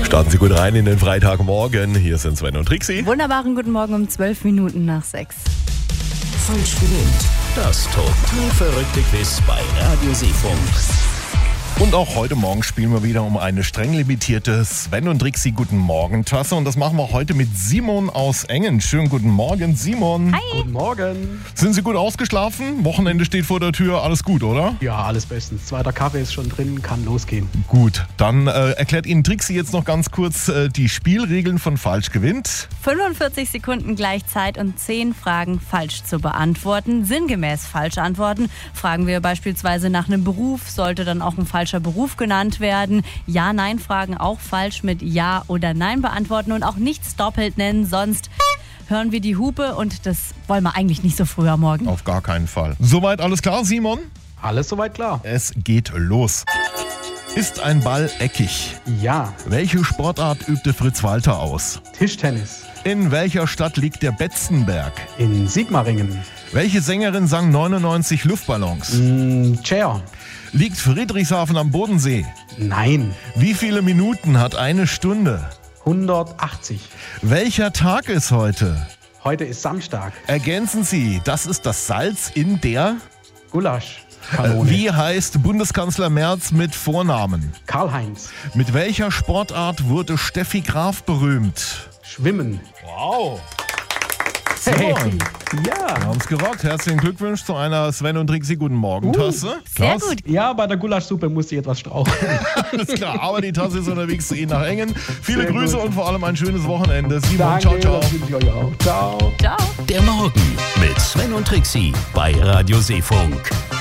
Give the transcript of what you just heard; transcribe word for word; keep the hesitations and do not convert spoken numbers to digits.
Starten Sie gut rein in den Freitagmorgen. Hier sind Sven und Trixi. Wunderbaren guten Morgen um zwölf Minuten nach sechs. Falsch gewinnt. Das total verrückte Quiz bei Radio Seefunk. Und auch heute Morgen spielen wir wieder um eine streng limitierte Sven und Trixi Guten Morgen Tasse. Und das machen wir heute mit Simon aus Engen. Schönen guten Morgen, Simon. Hi. Guten Morgen. Sind Sie gut ausgeschlafen? Wochenende steht vor der Tür. Alles gut, oder? Ja, alles bestens. Zweiter Kaffee ist schon drin, kann losgehen. Gut, dann äh, erklärt Ihnen Trixi jetzt noch ganz kurz äh, die Spielregeln von Falsch gewinnt. fünfundvierzig Sekunden Gleichzeit und zehn Fragen falsch zu beantworten. Sinngemäß falsch antworten. Fragen wir beispielsweise nach einem Beruf, sollte dann auch ein falscher Beruf genannt werden. Ja-Nein-Fragen auch falsch mit Ja oder Nein beantworten und auch nichts doppelt nennen, sonst hören wir die Hupe und das wollen wir eigentlich nicht so früh am Morgen. Auf gar keinen Fall. Soweit alles klar, Simon? Alles soweit klar. Es geht los. Ist ein Ball eckig? Ja. Welche Sportart übte Fritz Walter aus? Tischtennis. In welcher Stadt liegt der Betzenberg? In Sigmaringen. Welche Sängerin sang neunundneunzig Luftballons? Mm, Chair. Liegt Friedrichshafen am Bodensee? Nein. Wie viele Minuten hat eine Stunde? hundertachtzig. Welcher Tag ist heute? Heute ist Samstag. Ergänzen Sie, das ist das Salz in der... Gulasch. Äh, Kanone. wie heißt Bundeskanzler Merz mit Vornamen? Karl-Heinz. Mit welcher Sportart wurde Steffi Graf berühmt? Schwimmen. Wow! Hey. Simon, Ja. wir haben es gerockt. Herzlichen Glückwunsch zu einer Sven und Trixi Guten Morgen Tasse. Sehr Klaus? gut. Ja, bei der Gulaschsuppe musste ich etwas straucheln. Alles klar, aber die Tasse ist unterwegs zu Ihnen nach Engen. Viele Sehr Grüße gut. und vor allem ein schönes Wochenende. Simon, Danke, ciao, ciao. das wünsche ich euch auch. Ciao. Ciao. Der Morgen mit Sven und Trixi bei Radio Seefunk.